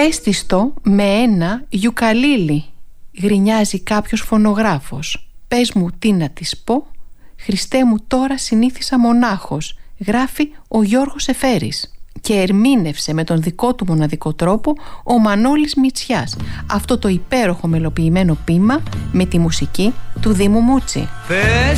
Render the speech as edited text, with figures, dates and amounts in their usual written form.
Πες της το με ένα γιουκαλίλι, γρινιάζει κάποιος φωνογράφος. Πες μου τι να της πω, Χριστέ μου τώρα συνήθισα μονάχος, γράφει ο Γιώργος Εφέρης. Και ερμήνευσε με τον δικό του μοναδικό τρόπο ο Μανώλης Μητσιάς αυτό το υπέροχο μελοποιημένο ποίημα με τη μουσική του Δήμου Μούτσι.